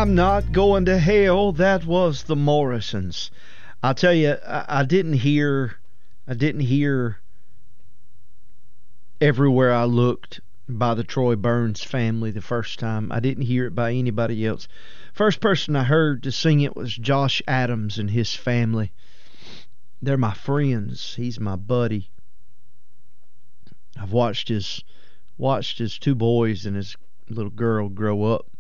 I'm not going to hell. That was the Morrisons. I'll tell you, I didn't hear Everywhere I Looked by the Troy Burns family the first time. I didn't hear it by anybody else. First person I heard to sing it was Josh Adams and his family. They're my friends. He's my buddy. I've watched his two boys and his little girl grow up.